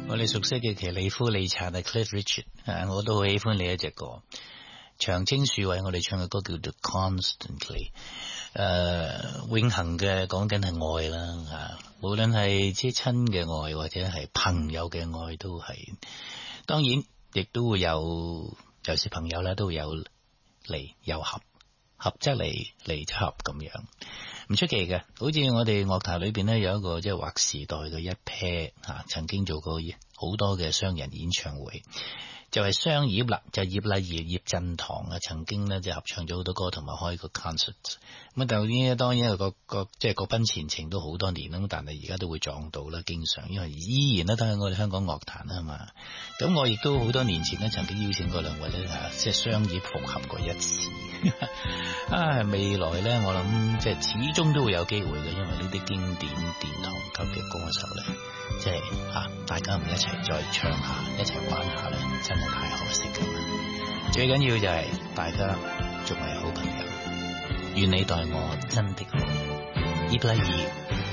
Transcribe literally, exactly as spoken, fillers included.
我哋熟悉嘅奇利夫李察係 Cliff Richard， 啊，我都好喜歡呢一隻歌。長青樹為我哋唱嘅歌叫做 Constantly， 誒、呃，永恆嘅講緊係愛啦，啊，無論係即係親嘅愛或者係朋友嘅愛都係，當然亦都會有，有時朋友咧都會有離有合，合則離，離則合咁樣，唔出奇嘅。好似我哋樂壇裏邊咧有一個即係劃時代嘅一 pair 吓，曾經做過好多嘅雙人演唱會。就係雙葉啦，就係葉麗儀、葉振棠啊，曾經咧就合唱咗好多歌，同埋開個 concert。咁啊，當然當然個個即係各奔前程都好多年啦，但係而家都會撞到啦，經常因為依然咧都喺我哋香港樂壇啊嘛。咁我亦都好多年前咧曾經邀請過兩位咧吓，即係雙葉復合過一次。啊，未來咧我諗即係始終都會有機會嘅，因為呢啲經典殿堂級嘅歌手咧，即係吓大家唔一齊再唱下，一齊玩下咧，真係太可惜噶啦。最緊要就係大家仲係好朋友，願你待我真的好。葉麗儀